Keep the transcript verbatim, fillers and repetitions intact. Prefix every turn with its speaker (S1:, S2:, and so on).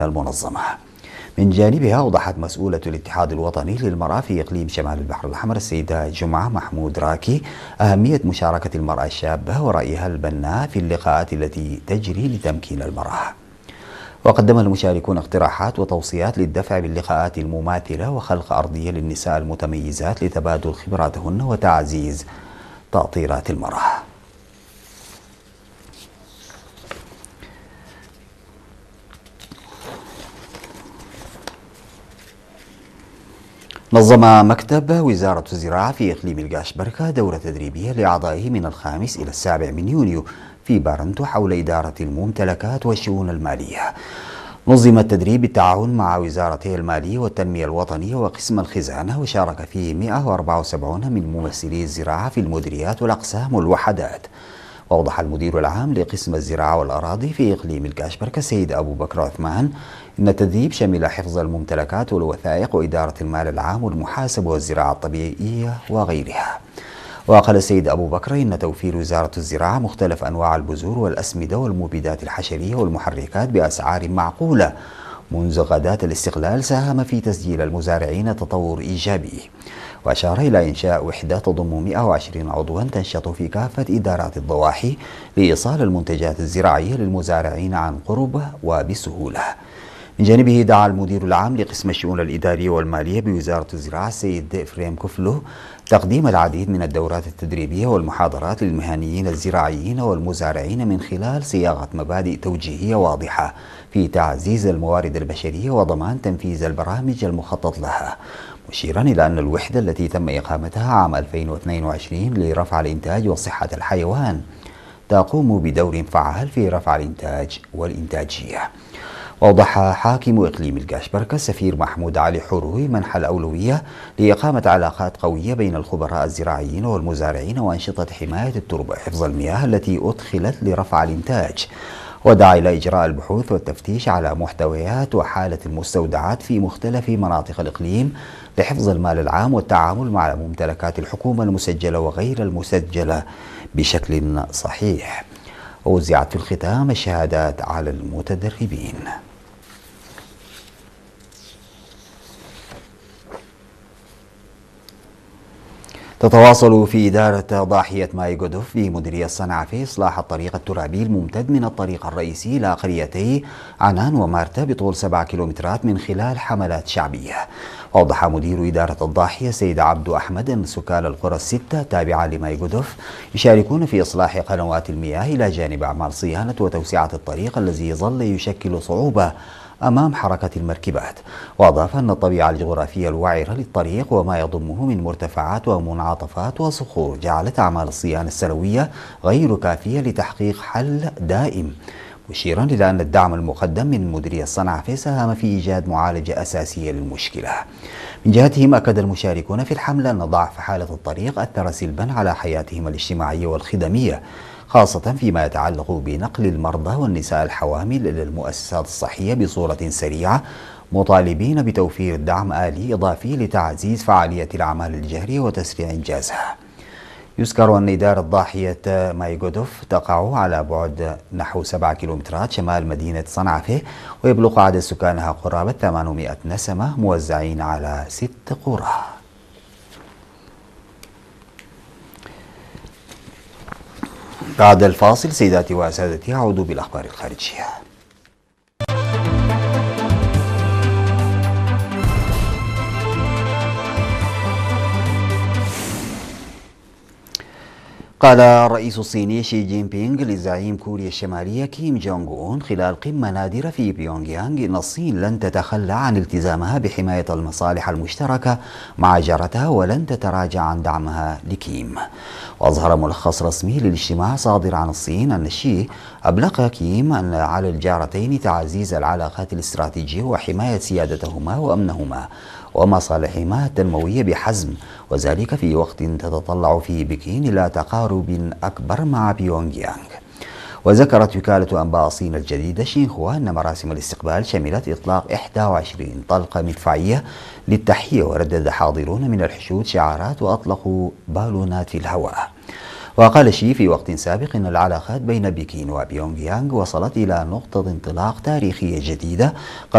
S1: المنظمة. من جانبها أوضحت مسؤولة الاتحاد الوطني للمرأة في إقليم شمال البحر الأحمر السيدة جمعة محمود راكي أهمية مشاركة المرأة الشابة ورأيها البناء في اللقاءات التي تجري لتمكين المرأة. وقدم المشاركون اقتراحات وتوصيات للدفع باللقاءات المماثلة وخلق أرضية للنساء المتميزات لتبادل خبراتهن وتعزيز تأطيرات المرأة. نظم مكتب وزارة الزراعة في إقليم القاشبركة دورة تدريبية لأعضائه من الخامس إلى السابع من يونيو في بارنتو حول إدارة الممتلكات والشؤون المالية. نظم التدريب بالتعاون مع وزارتي المالية والتنمية الوطنية وقسم الخزانة، وشارك فيه مئة وأربعة وسبعين من ممثلي الزراعة في المديريات والأقسام والوحدات. وأوضح المدير العام لقسم الزراعة والأراضي في إقليم القاشبركة سيد أبو بكر عثمان إن التدريب شمل حفظ الممتلكات والوثائق وإدارة المال العام والمحاسبة والزراعة الطبيعية وغيرها. وقال السيد أبو بكر إن توفير وزارة الزراعة مختلف أنواع البذور والأسمدة والمبيدات الحشرية والمحركات بأسعار معقولة منذ غداة الاستقلال ساهم في تسجيل المزارعين تطور إيجابي. وأشار إلى إنشاء وحدة تضم مئة وعشرين عضوا تنشط في كافة إدارات الضواحي لإيصال المنتجات الزراعية للمزارعين عن قرب وبسهولة. من جانبه دعا المدير العام لقسم الشؤون الإدارية والمالية بوزارة الزراعة السيد إفريم كفلو تقديم العديد من الدورات التدريبية والمحاضرات للمهنيين الزراعيين والمزارعين من خلال صياغة مبادئ توجيهية واضحة في تعزيز الموارد البشرية وضمان تنفيذ البرامج المخطط لها، مشيرا إلى أن الوحدة التي تم إقامتها عام ألفين واثنين وعشرين لرفع الإنتاج وصحة الحيوان تقوم بدور فعال في رفع الإنتاج والإنتاجية. وأوضح حاكم إقليم القاشبركة السفير محمود علي حروي منح الأولوية لإقامة علاقات قوية بين الخبراء الزراعيين والمزارعين وأنشطة حماية التربة وحفظ المياه التي أدخلت لرفع الإنتاج. ودعا إلى إجراء البحوث والتفتيش على محتويات وحالة المستودعات في مختلف مناطق الإقليم لحفظ المال العام والتعامل مع ممتلكات الحكومة المسجلة وغير المسجلة بشكل صحيح. ووزعت في الختام الشهادات على المتدربين. تتواصل في إدارة ضاحية ماي قدف في مديرية صنعاء في إصلاح الطريق الترابي الممتد من الطريق الرئيسي إلى قريتي عنان ومارتا بطول سبعة كيلومترات من خلال حملات شعبية. وأوضح مدير إدارة الضاحية سيد عبد أحمد أن سكان القرى الستة التابعة لماي قدف يشاركون في إصلاح قنوات المياه إلى جانب أعمال صيانة وتوسعة الطريق الذي يظل يشكل صعوبة أمام حركة المركبات. وأضاف أن الطبيعة الجغرافية الوعرة للطريق وما يضمه من مرتفعات ومنعطفات وصخور جعلت أعمال الصيانة السنوية غير كافية لتحقيق حل دائم، مشيرا إلى أن الدعم المقدم من مديرية صنعاء ساهم في إيجاد معالجة أساسية للمشكلة. من جهتهم أكد المشاركون في الحملة أن ضعف حالة الطريق أثر سلبا على حياتهم الاجتماعية والخدمية، خاصة فيما يتعلق بنقل المرضى والنساء الحوامل إلى المؤسسات الصحية بصورة سريعة، مطالبين بتوفير دعم آلي إضافي لتعزيز فعالية الأعمال الجارية وتسريع إنجازها. يذكر أن إدارة ضاحية ماي قدف تقع على بعد نحو سبعة كيلومترات شمال مدينة صنعاء، ويبلغ عدد سكانها قرابة ثمانمائة نسمة موزعين على ست قرى. بعد الفاصل سيداتي وسادتي أعود بالأخبار الخارجية. قال الرئيس الصيني شي جين بينغ لزعيم كوريا الشمالية كيم جونغ أون خلال قمة نادرة في بيونغ يانغ إن الصين لن تتخلى عن التزامها بحماية المصالح المشتركة مع جارتها ولن تتراجع عن دعمها لكيم. وأظهر ملخص رسمي للاجتماع صادر عن الصين أن شي أبلغ كيم أن على الجارتين تعزيز العلاقات الاستراتيجية وحماية سيادتهما وأمنهما ومصالحهما التنموية بحزم، وذلك في وقت تتطلع فيه بكين إلى تقارب أكبر مع بيونغ يانغ. وذكرت وكالة أنباء الصين الجديدة شينخوا أن مراسم الاستقبال شملت إطلاق إحدى وعشرين طلقة مدفعية للتحية، وردد حاضرون من الحشود شعارات وأطلقوا بالونات في الهواء. وقال شي في وقت سابق أن العلاقات بين بكين وبيونغ يانغ وصلت إلى نقطة انطلاق تاريخية جديدة